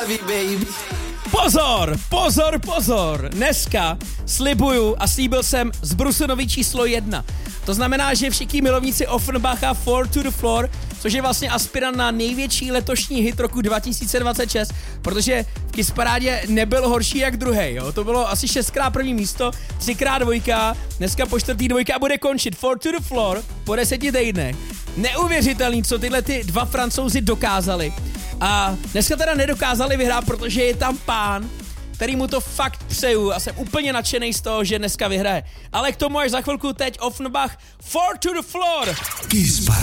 baby. Pozor. Dneska slibuju a slíbil jsem zbrusunový číslo 1. To znamená, že všichni milovníci Offenbacha Four to the Floor, což je vlastně aspirant na největší letošní hit roku 2026, protože v Kissparádě nebyl horší jak druhej, jo. To bylo asi 6x první místo, 3x dvojka, dneska po 4. dvojka a bude končit Four to the Floor po 10 týdnech. Neuvěřitelný, co tyhle ty dva Francouzi dokázali. A dneska teda nedokázali vyhrát, protože je tam pán, který mu to fakt přeju a jsem úplně nadšený z toho, že dneska vyhraje. Ale k tomu až za chvilku teď Offenbach Four to the Floor.